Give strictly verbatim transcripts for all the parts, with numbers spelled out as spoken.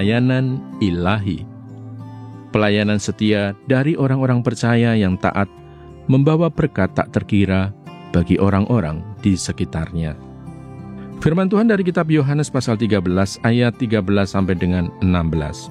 pelayanan ilahi. Pelayanan setia dari orang-orang percaya yang taat membawa berkat tak terkira bagi orang-orang di sekitarnya. Firman Tuhan dari kitab Yohanes pasal tiga belas ayat tiga belas sampai dengan enam belas.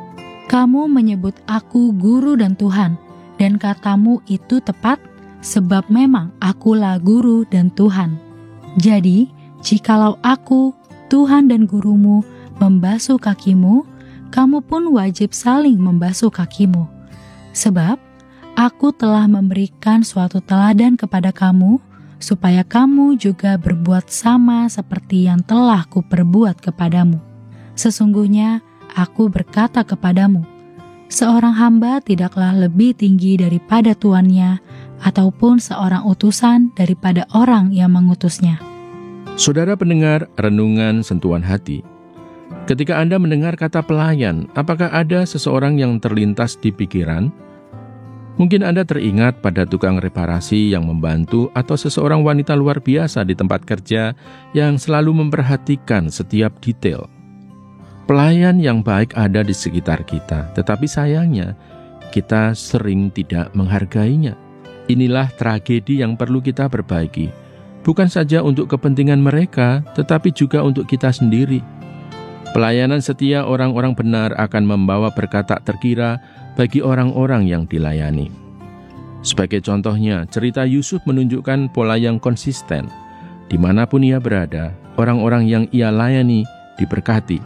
Kamu menyebut aku guru dan Tuhan, dan katamu itu tepat, sebab memang akulah guru dan Tuhan. Jadi, jikalau aku, Tuhan dan gurumu, membasuh kakimu, kamu pun wajib saling membasuh kakimu. Sebab, aku telah memberikan suatu teladan kepada kamu, supaya kamu juga berbuat sama seperti yang telah kuperbuat kepadamu. Sesungguhnya, aku berkata kepadamu, seorang hamba tidaklah lebih tinggi daripada tuannya, ataupun seorang utusan daripada orang yang mengutusnya. Saudara pendengar renungan sentuhan hati, ketika Anda mendengar kata pelayan, apakah ada seseorang yang terlintas di pikiran? Mungkin Anda teringat pada tukang reparasi yang membantu atau seseorang wanita luar biasa di tempat kerja yang selalu memperhatikan setiap detail. Pelayan yang baik ada di sekitar kita, tetapi sayangnya kita sering tidak menghargainya. Inilah tragedi yang perlu kita perbaiki. Bukan saja untuk kepentingan mereka, tetapi juga untuk kita sendiri. Pelayanan setia orang-orang benar akan membawa berkat tak terkira bagi orang-orang yang dilayani. Sebagai contohnya, cerita Yusuf menunjukkan pola yang konsisten. Dimanapun ia berada, orang-orang yang ia layani diberkati.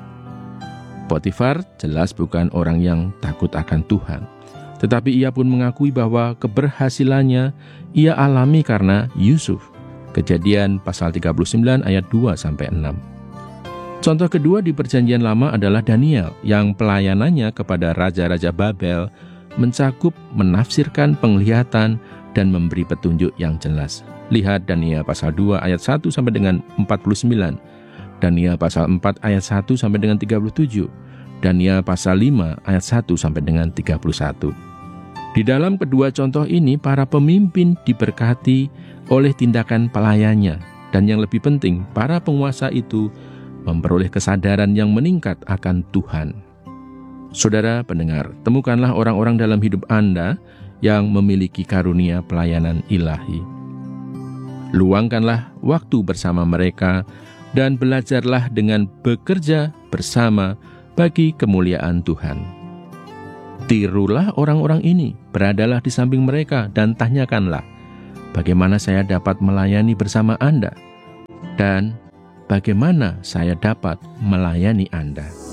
Potifar jelas bukan orang yang takut akan Tuhan, tetapi ia pun mengakui bahwa keberhasilannya ia alami karena Yusuf. Kejadian pasal tiga puluh sembilan ayat dua sampai enam. Contoh kedua di Perjanjian Lama adalah Daniel yang pelayanannya kepada raja-raja Babel mencakup menafsirkan penglihatan dan memberi petunjuk yang jelas. Lihat Daniel pasal dua ayat satu sampai dengan empat puluh sembilan, Daniel pasal empat ayat satu sampai dengan tiga puluh tujuh, Daniel pasal lima ayat satu sampai dengan tiga puluh satu. Di dalam kedua contoh ini, para pemimpin diberkati oleh tindakan pelayannya, dan yang lebih penting, para penguasa itu memperoleh kesadaran yang meningkat akan Tuhan. Saudara pendengar, temukanlah orang-orang dalam hidup Anda yang memiliki karunia pelayanan ilahi. Luangkanlah waktu bersama mereka dan belajarlah dengan bekerja bersama bagi kemuliaan Tuhan. Tirulah orang-orang ini, beradalah di samping mereka dan tanyakanlah, bagaimana saya dapat melayani bersama Anda? Dan bagaimana saya dapat melayani Anda?